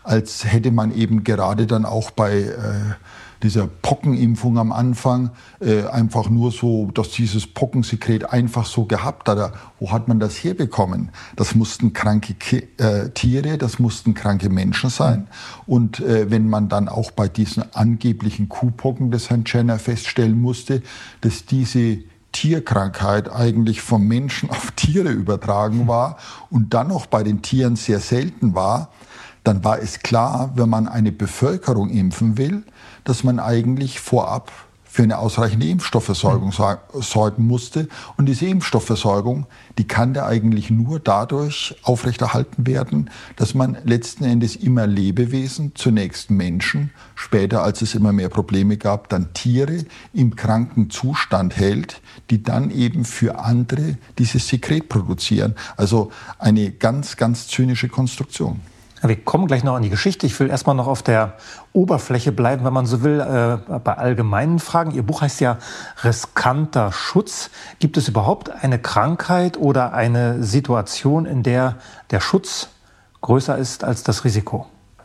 als hätte man eben gerade dann auch bei dieser Pockenimpfung am Anfang einfach nur so, dass dieses Pockensekret einfach so gehabt hat. Wo hat man das herbekommen? Das mussten kranke Tiere, das mussten kranke Menschen sein. Und wenn man dann auch bei diesen angeblichen Kuhpocken des Herrn Jenner feststellen musste, dass diese Tierkrankheit eigentlich vom Menschen auf Tiere übertragen war und dann noch bei den Tieren sehr selten war, dann war es klar, wenn man eine Bevölkerung impfen will, dass man eigentlich vorab für eine ausreichende Impfstoffversorgung sorgen musste. Und diese Impfstoffversorgung, die kann da eigentlich nur dadurch aufrechterhalten werden, dass man letzten Endes immer Lebewesen, zunächst Menschen, später, als es immer mehr Probleme gab, dann Tiere im kranken Zustand hält, die dann eben für andere dieses Sekret produzieren. Also eine ganz, ganz zynische Konstruktion. Wir kommen gleich noch an die Geschichte. Ich will erstmal noch auf der Oberfläche bleiben, wenn man so will, bei allgemeinen Fragen. Ihr Buch heißt ja Riskanter Schutz. Gibt es überhaupt eine Krankheit oder eine Situation, in der der Schutz größer ist als das Risiko?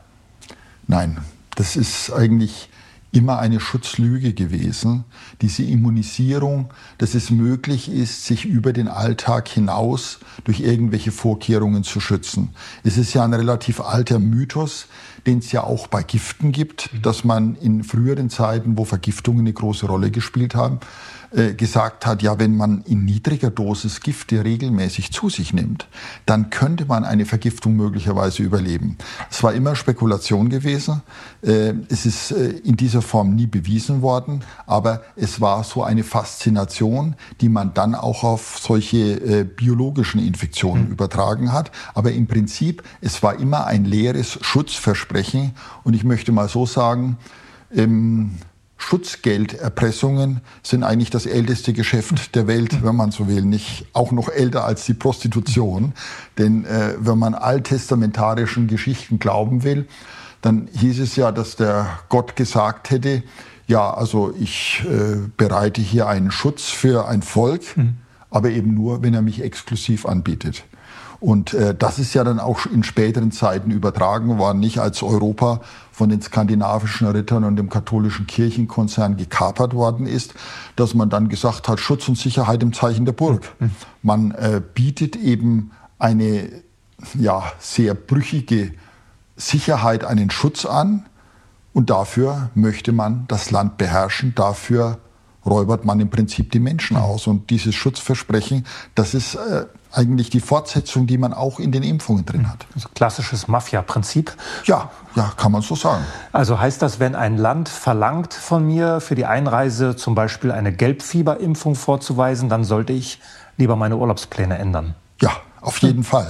Nein, das ist eigentlich immer eine Schutzlüge gewesen, diese Immunisierung, dass es möglich ist, sich über den Alltag hinaus durch irgendwelche Vorkehrungen zu schützen. Es ist ja ein relativ alter Mythos, den es ja auch bei Giften gibt, dass man in früheren Zeiten, wo Vergiftungen eine große Rolle gespielt haben, gesagt hat, ja, wenn man in niedriger Dosis Gifte regelmäßig zu sich nimmt, dann könnte man eine Vergiftung möglicherweise überleben. Es war immer Spekulation gewesen. Es ist in dieser Form nie bewiesen worden, aber es war so eine Faszination, die man dann auch auf solche biologischen Infektionen übertragen hat. Aber im Prinzip, es war immer ein leeres Schutzversprechen. Und ich möchte mal so sagen, Schutzgelderpressungen sind eigentlich das älteste Geschäft der Welt, wenn man so will. Nicht auch noch älter als die Prostitution. Denn wenn man alttestamentarischen Geschichten glauben will, dann hieß es ja, dass der Gott gesagt hätte, ja, also ich bereite hier einen Schutz für ein Volk, aber eben nur, wenn er mich exklusiv anbietet. Und das ist ja dann auch in späteren Zeiten übertragen worden, nicht als Europa von den skandinavischen Rittern und dem katholischen Kirchenkonzern gekapert worden ist, dass man dann gesagt hat, Schutz und Sicherheit im Zeichen der Burg. Man bietet eben eine sehr brüchige Sicherheit, einen Schutz an und dafür möchte man das Land beherrschen, dafür räubert man im Prinzip die Menschen aus. Und dieses Schutzversprechen, das ist eigentlich die Fortsetzung, die man auch in den Impfungen drin hat. Also klassisches Mafia-Prinzip. Ja, kann man so sagen. Also heißt das, wenn ein Land verlangt von mir, für die Einreise zum Beispiel eine Gelbfieberimpfung vorzuweisen, dann sollte ich lieber meine Urlaubspläne ändern? Ja, auf jeden Fall.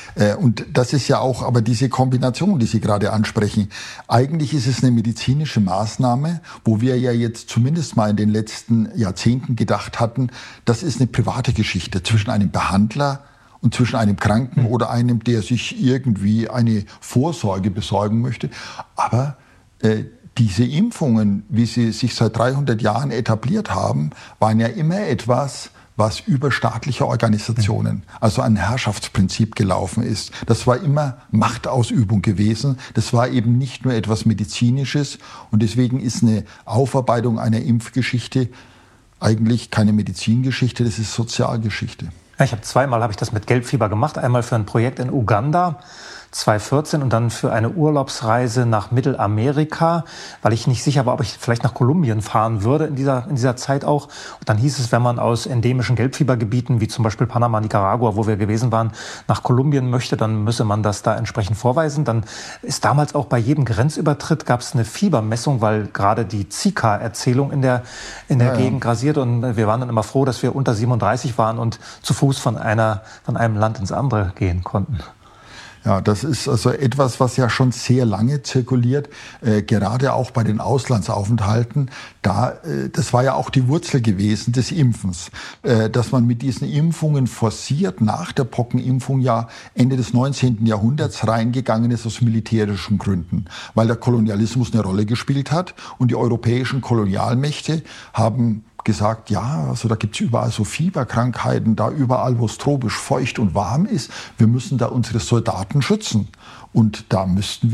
Und das ist ja auch aber diese Kombination, die Sie gerade ansprechen. Eigentlich ist es eine medizinische Maßnahme, wo wir ja jetzt zumindest mal in den letzten Jahrzehnten gedacht hatten, das ist eine private Geschichte zwischen einem Behandler und zwischen einem Kranken oder einem, der sich irgendwie eine Vorsorge besorgen möchte. Aber diese Impfungen, wie sie sich seit 300 Jahren etabliert haben, waren ja immer etwas, was über staatliche Organisationen, also ein Herrschaftsprinzip gelaufen ist. Das war immer Machtausübung gewesen. Das war eben nicht nur etwas Medizinisches. Und deswegen ist eine Aufarbeitung einer Impfgeschichte eigentlich keine Medizingeschichte, das ist Sozialgeschichte. Ja, zweimal habe ich das mit Gelbfieber gemacht. Einmal für ein Projekt in Uganda 2014 und dann für eine Urlaubsreise nach Mittelamerika, weil ich nicht sicher war, ob ich vielleicht nach Kolumbien fahren würde in dieser Zeit auch. Und dann hieß es, wenn man aus endemischen Gelbfiebergebieten, wie zum Beispiel Panama, Nicaragua, wo wir gewesen waren, nach Kolumbien möchte, dann müsse man das da entsprechend vorweisen. Dann ist damals auch bei jedem Grenzübertritt gab es eine Fiebermessung, weil gerade die Zika-Erzählung in der Gegend grasiert. Und wir waren dann immer froh, dass wir unter 37 waren und zu Fuß von einem Land ins andere gehen konnten. Ja, das ist also etwas, was ja schon sehr lange zirkuliert, gerade auch bei den Auslandsaufenthalten. Das war ja auch die Wurzel gewesen des Impfens, dass man mit diesen Impfungen forciert nach der Pockenimpfung ja Ende des 19. Jahrhunderts reingegangen ist aus militärischen Gründen, weil der Kolonialismus eine Rolle gespielt hat und die europäischen Kolonialmächte haben gesagt, ja, also da gibt's überall so Fieberkrankheiten, da überall, wo es tropisch feucht und warm ist. Wir müssen da unsere Soldaten schützen. Und da müssten